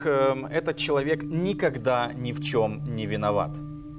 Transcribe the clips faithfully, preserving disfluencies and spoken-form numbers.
Этот человек никогда ни в чем не виноват.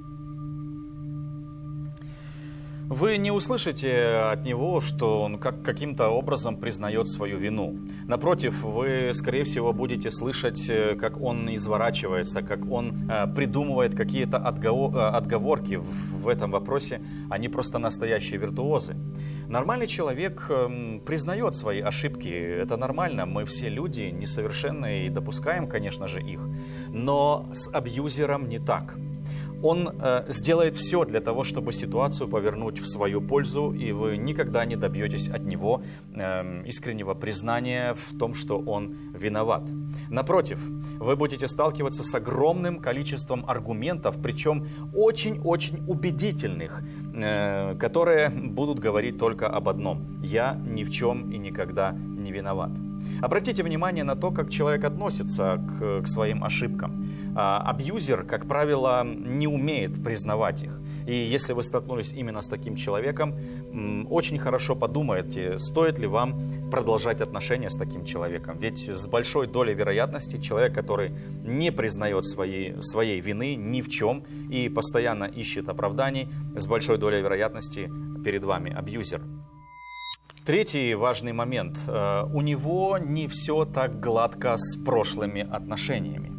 Вы не услышите от него, что он как, каким-то образом признает свою вину. Напротив, вы, скорее всего, будете слышать, как он изворачивается, как он э, придумывает какие-то отговор, отговорки в, в этом вопросе. Они просто настоящие виртуозы. Нормальный человек э, признает свои ошибки. Это нормально. Мы все люди несовершенные и допускаем, конечно же, их. Но с абьюзером не так. Он э, сделает все для того, чтобы ситуацию повернуть в свою пользу, и вы никогда не добьетесь от него э, искреннего признания в том, что он виноват. Напротив, вы будете сталкиваться с огромным количеством аргументов, причем очень-очень убедительных, э, которые будут говорить только об одном: «Я ни в чем и никогда не виноват». Обратите внимание на то, как человек относится к, к своим ошибкам. А, абьюзер, как правило, не умеет признавать их. И если вы столкнулись именно с таким человеком, очень хорошо подумайте, стоит ли вам продолжать отношения с таким человеком. Ведь с большой долей вероятности человек, который не признает своей, своей вины ни в чем и постоянно ищет оправданий, с большой долей вероятности перед вами абьюзер. Третий важный момент. У него не все так гладко с прошлыми отношениями.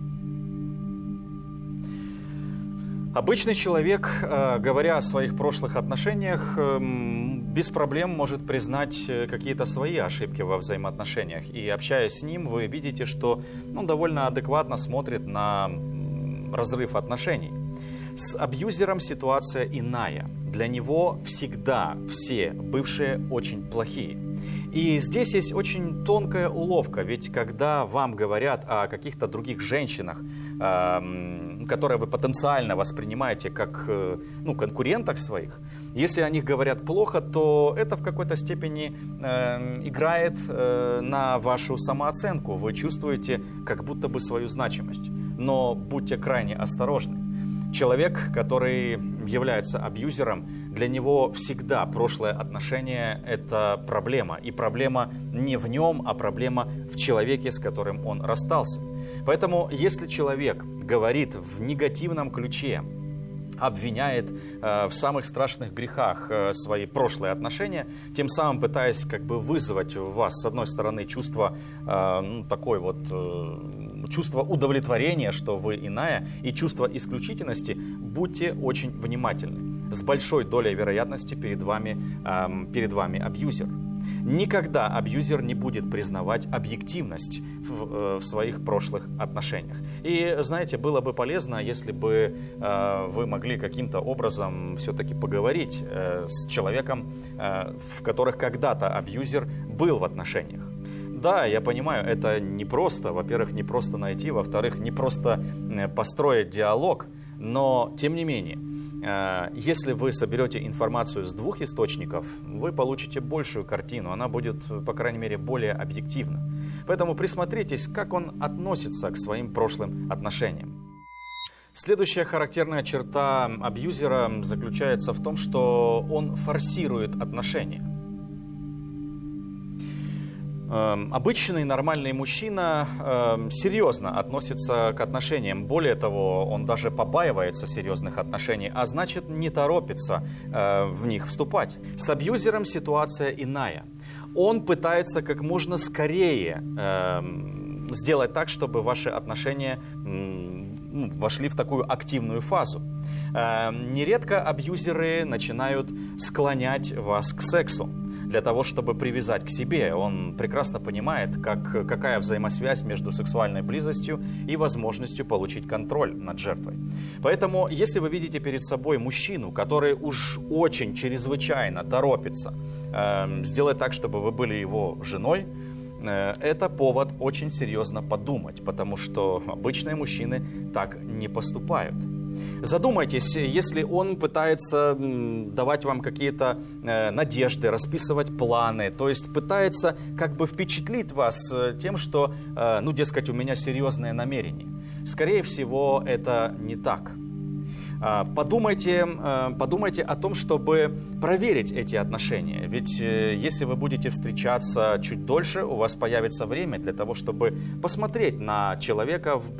Обычный человек, говоря о своих прошлых отношениях, без проблем может признать какие-то свои ошибки во взаимоотношениях. И общаясь с ним, вы видите, что он довольно адекватно смотрит на разрыв отношений. С абьюзером ситуация иная. Для него всегда все бывшие очень плохие. И здесь есть очень тонкая уловка, ведь когда вам говорят о каких-то других женщинах, э, которые вы потенциально воспринимаете как э, ну, конкурентах своих, если о них говорят плохо, то это в какой-то степени э, играет э, на вашу самооценку. Вы чувствуете как будто бы свою значимость. Но будьте крайне осторожны. Человек, который является абьюзером, для него всегда прошлое отношение – это проблема. И проблема не в нем, а проблема в человеке, с которым он расстался. Поэтому, если человек говорит в негативном ключе, обвиняет э, в самых страшных грехах э, свои прошлые отношения, тем самым пытаясь как бы вызвать в вас, с одной стороны, чувство э, ну, такой вот э, чувство удовлетворения, что вы иная, и чувство исключительности, будьте очень внимательны. С большой долей вероятности перед вами, э, перед вами абьюзер. Никогда абьюзер не будет признавать объективность в, в своих прошлых отношениях. И, знаете, было бы полезно, если бы э, вы могли каким-то образом все-таки поговорить э, с человеком, э, в которых когда-то абьюзер был в отношениях. Да, я понимаю, это непросто. Во-первых, не просто найти, во-вторых, не просто построить диалог, но, тем не менее, если вы соберете информацию с двух источников, вы получите большую картину, она будет, по крайней мере, более объективна. Поэтому присмотритесь, как он относится к своим прошлым отношениям. Следующая характерная черта абьюзера заключается в том, что он форсирует отношения. Обычный нормальный мужчина э, серьезно относится к отношениям. Более того, он даже побаивается серьезных отношений, а значит, не торопится э, в них вступать. С абьюзером ситуация иная. Он пытается как можно скорее э, сделать так, чтобы ваши отношения э, вошли в такую активную фазу. Э, нередко абьюзеры начинают склонять вас к сексу для того, чтобы привязать к себе. Он прекрасно понимает, как, какая взаимосвязь между сексуальной близостью и возможностью получить контроль над жертвой. Поэтому, если вы видите перед собой мужчину, который уж очень чрезвычайно торопится э, сделать так, чтобы вы были его женой, э, это повод очень серьезно подумать, потому что обычные мужчины так не поступают. Задумайтесь, если он пытается давать вам какие-то э, надежды, расписывать планы, то есть пытается как бы впечатлить вас тем, что, э, ну, дескать, у меня серьезные намерения. Скорее всего, это не так. Подумайте, подумайте о том, чтобы проверить эти отношения. Ведь если вы будете встречаться чуть дольше, у вас появится время для того, чтобы посмотреть на человека в